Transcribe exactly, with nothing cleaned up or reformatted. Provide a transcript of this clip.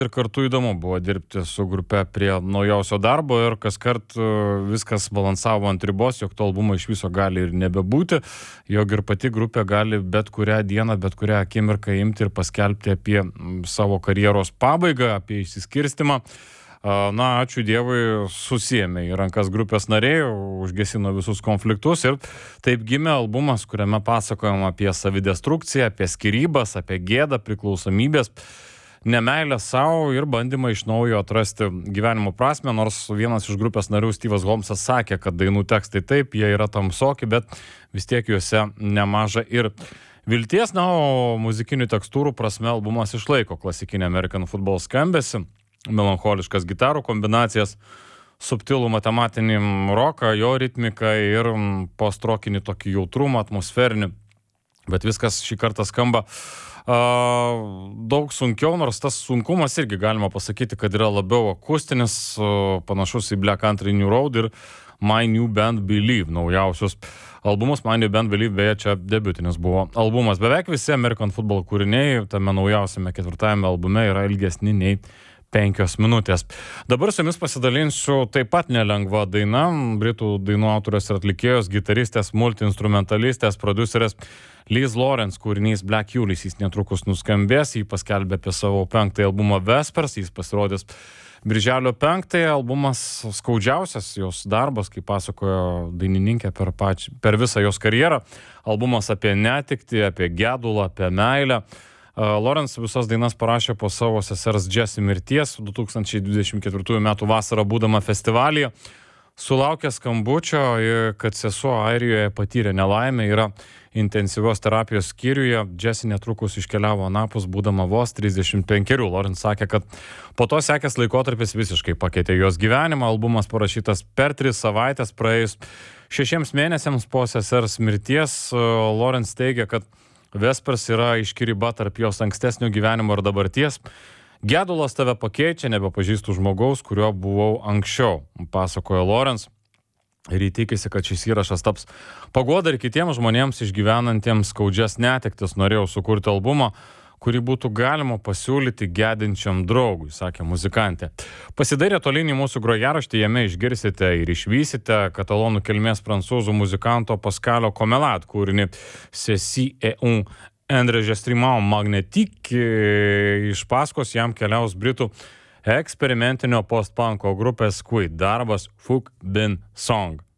Ir kartu įdomu buvo dirbti su grupe prie naujausio darbo ir kaskart viskas balansavo ant ribos, jog to albumo iš viso gali ir nebebūti, jog ir pati grupė gali bet kurią dieną, bet kurią akimirką imti ir paskelbti apie savo karjeros pabaigą, apie išsiskirstimą. Na, ačiū Dievui, susiėmė į rankas grupės nariai, užgesino visus konfliktus ir taip gimė albumas, kuriame pasakojama apie savidestrukciją, apie skyrybas, apie gėdą, priklausomybės, nemeilę savo ir bandymą iš naujo atrasti gyvenimo prasmę, nors vienas iš grupės narių Steve'as Holmesas sakė, kad dainų tekstai taip, jie yra tamsoki, bet vis tiek juose nemaža ir vilties, na, o muzikinių tekstūrų prasme albumas išlaiko klasikinį American Football skambesį, melancholiškas gitarų kombinacijas, subtilų matematinį roką, jo ritmiką ir post-rokinį tokį jautrumą, atmosferinį, bet viskas šį kartą skamba Uh, daug sunkiau, nors tas sunkumas irgi galima pasakyti, kad yra labiau akustinis, uh, panašus į Black Country New Road ir My New Band Believe, naujausius albumus. My New Band Believe, beje, čia debiutinis buvo albumas. Beveik visi American Football kūriniai tame naujausiame ketvirtajame albume yra ilgesni nei penkios minutės. Dabar su jumis pasidalinsiu taip pat nelengva daina, britų dainų autorės ir atlikėjos, gitaristės, multiinstrumentalistės, prodiuserės Liz Lawrence kūrinys Black Ulysses netrukus nuskambės, jį paskelbė apie savo penktąjį albumą Vespers, jis pasirodys birželio penktąją, albumas skaudžiausias jos darbas, kaip pasakojo dainininkė per, pač, per visą jos karjerą, albumas apie netektį, apie gedulą, apie meilę. Lawrence visas dainas parašė po savo sesers Jessie mirties du tūkstančiai dvidešimt ketvirtųjų metų vasarą būdama festivalyje. Sulaukė skambučio, kad sesuo Airijoje patyrė nelaimę, yra intensyvios terapijos skyriuje. Jessie netrukus iškeliavo anapus, būdama vos trisdešimt penkerių. Lawrence sakė, kad po to sekęs laikotarpis visiškai pakeitė jos gyvenimą. Albumas parašytas per tris savaitės, praėjus šešiems mėnesiams po sesers mirties. Lawrence teigia, kad Vespers yra aiški riba tarp jos ankstesnio gyvenimo ir dabarties. Gedulas tave pakeičia, nebepažįstu žmogaus, kurio buvau anksčiau, pasakojo Lawrence. Ir įtikisi, kad šis įrašas taps paguoda ir kitiems žmonėms išgyvenantiems skaudžias netektis. Norėjau sukurti albumą, kurį būtų galima pasiūlyti gedinčiam draugui, sakė muzikantė. Pasidairė tolyn į mūsų grojaraštį, jame išgirsite ir išvysite katalonų kilmės prancūzų muzikanto Pascalio Comelat kūrinį Ceci et un enregistrement magnétique. Iš paskos jam keliaus britų eksperimentinio post-punko grupės Squid darbas Fuck Bin Song.